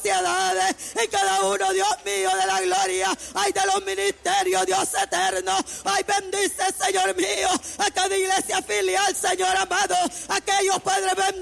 sociedades, en cada uno, Dios mío, de la gloria, ay, de los ministerios, Dios eterno. Ay, bendice, Señor mío, a cada iglesia filial, Señor amado, aquellos, Padre bendito,